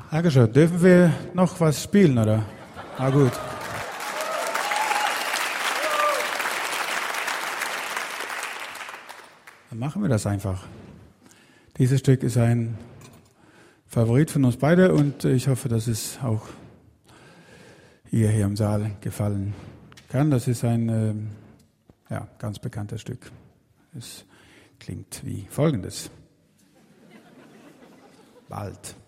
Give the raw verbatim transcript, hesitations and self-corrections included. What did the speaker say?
Dankeschön. Dürfen wir noch was spielen, oder? Ah, gut. Dann machen wir das einfach. Dieses Stück ist ein Favorit von uns beide und ich hoffe, dass es auch ihr hier im Saal gefallen kann. Das ist ein ähm, ja, ganz bekanntes Stück. Es klingt wie Folgendes. Bald.